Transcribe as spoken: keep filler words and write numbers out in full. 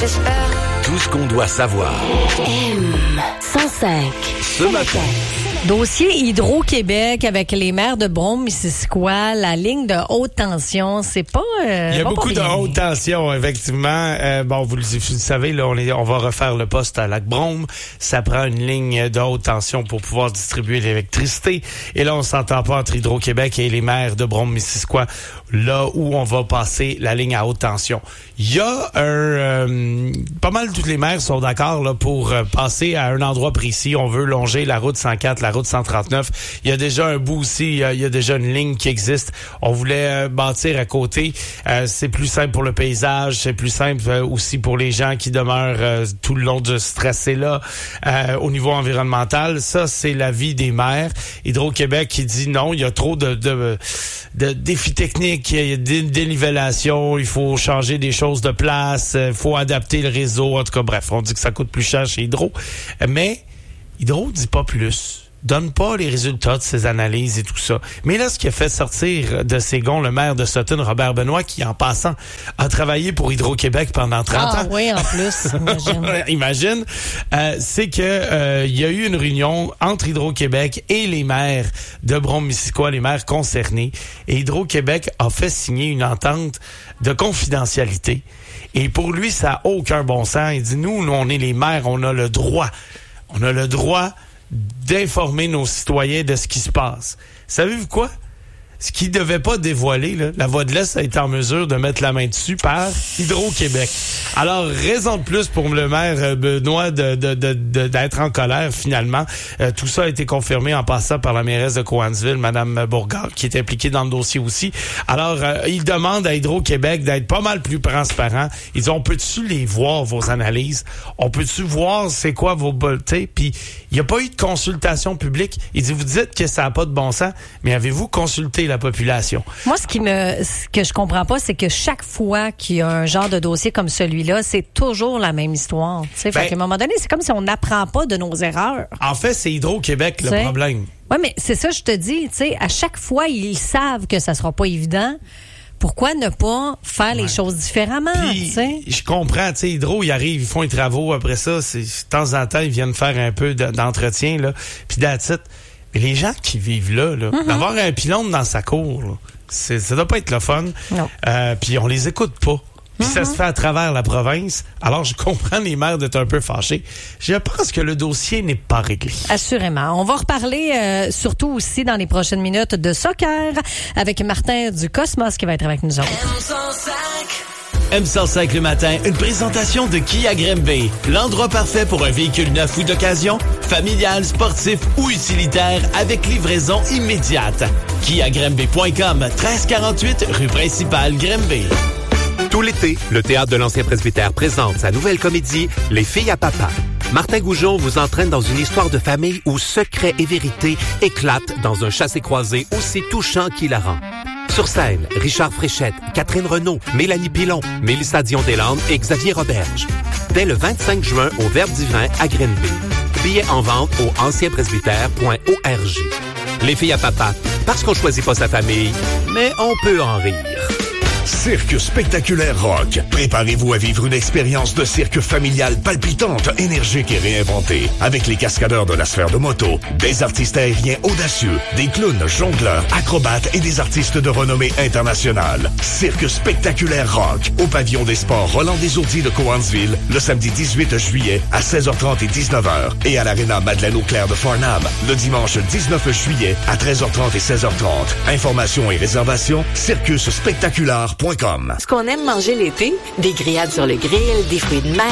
j'espère. Tout ce qu'on doit savoir. M cent cinq. Ce matin. Dossier Hydro-Québec avec les maires de Brome-Missisquoi, la ligne de haute tension, c'est pas... Euh, Il y a pas beaucoup de haute tension, effectivement. Euh, bon, vous le, vous le savez, là, on, est, on va refaire le poste à Lac-Brome. Ça prend une ligne de haute tension pour pouvoir distribuer l'électricité. Et là, on s'entend pas entre Hydro-Québec et les maires de Brome-Missisquoi, là où on va passer la ligne à haute tension. Il y a un... Euh, pas mal tous les maires sont d'accord là pour euh, passer à un endroit précis. On veut longer la route cent quatre, la route cent trente-neuf. Il y a déjà un bout aussi, il y a, il y a déjà une ligne qui existe. On voulait euh, bâtir à côté. Euh, c'est plus simple pour le paysage, c'est plus simple euh, aussi pour les gens qui demeurent euh, tout le long de ce tracé-là. Euh, au niveau environnemental, ça, c'est l'avis des maires. Hydro-Québec qui dit non, il y a trop de, de, de défis techniques, il y a des dénivellations, il faut changer des choses de place, il faut adapter le réseau. En tout cas, bref, on dit que ça coûte plus cher chez Hydro. Mais Hydro dit pas plus. Donne pas les résultats de ses analyses et tout ça. Mais là, ce qui a fait sortir de ses gonds le maire de Sutton, Robert Benoît, qui, en passant, a travaillé pour Hydro-Québec pendant trente ah, ans. Ah oui, en plus, imagine. imagine, euh, c'est que euh, il y a eu une réunion entre Hydro-Québec et les maires de Brome-Missisquoi, les maires concernés. Et Hydro-Québec a fait signer une entente de confidentialité. Et pour lui, ça n'a aucun bon sens. Il dit, nous, nous, on est les maires, on a le droit. On a le droit d'informer nos citoyens de ce qui se passe. Savez-vous quoi? Ce qui ne devait pas dévoiler, là, la Voix de l'Est a été en mesure de mettre la main dessus par Hydro-Québec. Alors, raison de plus pour le maire Benoît de, de, de, de, d'être en colère, finalement. Euh, tout ça a été confirmé en passant par la mairesse de Cowansville, Mme Bourgard, qui est impliquée dans le dossier aussi. Alors, euh, il demande à Hydro-Québec d'être pas mal plus transparent. Ils disent, on peut-tu les voir, vos analyses? On peut-tu voir c'est quoi vos bulletins? Puis, il n'y a pas eu de consultation publique. Il dit, vous dites que ça n'a pas de bon sens, mais avez-vous consulté la population? Moi, ce qui me, ce que je comprends pas, c'est que chaque fois qu'il y a un genre de dossier comme celui-là, c'est toujours la même histoire. Tu sais, ben, fait qu'à un moment donné, c'est comme si on n'apprend pas de nos erreurs. En fait, c'est Hydro-Québec le problème. Oui, mais c'est ça, je te dis. Tu sais, à chaque fois, ils savent que ça sera pas évident. Pourquoi ne pas faire ouais. les choses différemment? Puis, je comprends, tu sais, Hydro, ils arrivent, ils font les travaux. Après ça, c'est, de temps en temps, ils viennent faire un peu de, d'entretien, là. Puis that's it. Mais les gens qui vivent là, là mm-hmm. d'avoir un pylône dans sa cour, là, c'est, ça doit pas être le fun. Non. Euh, puis on les écoute pas. Puis mm-hmm. ça se fait à travers la province. Alors, je comprends les maires d'être un peu fâchés. Je pense que le dossier n'est pas réglé. Assurément. On va reparler euh, surtout aussi dans les prochaines minutes de soccer avec Martin du Cosmos qui va être avec nous autres. M cent cinq le matin, une présentation de Kia Grimby. L'endroit parfait pour un véhicule neuf ou d'occasion, familial, sportif ou utilitaire avec livraison immédiate. Kia Grimby point com, treize quarante-huit rue principale Grimby. Tout l'été, le Théâtre de l'Ancien Presbytère présente sa nouvelle comédie « Les filles à papa ». Martin Goujon vous entraîne dans une histoire de famille où secrets et vérités éclatent dans un chassé-croisé aussi touchant qu'hilarant. Sur scène, Richard Fréchette, Catherine Renaud, Mélanie Pilon, Mélissa Dion-Deslandes et Xavier Roberge. Dès le vingt-cinq juin au Verbe divin à Grimby. Billets en vente au ancien presbytère point org. Les filles à papa, parce qu'on choisit pas sa famille, mais on peut en rire. Cirque Spectaculaire Rock. Préparez-vous à vivre une expérience de cirque familiale palpitante, énergique et réinventée. Avec les cascadeurs de la sphère de moto, des artistes aériens audacieux, des clowns, jongleurs, acrobates et des artistes de renommée internationale. Cirque Spectaculaire Rock. Au pavillon des sports Roland-des-Ourdies de Cowansville, le samedi dix-huit juillet à seize heures trente et dix-neuf heures. Et à l'Arena Madeleine-Auclair de Farnham, le dimanche dix-neuf juillet à treize heures trente et seize heures trente. Informations et réservations, circus spectaculaire point com. Ce qu'on aime manger l'été, des grillades sur le grill, des fruits de mer,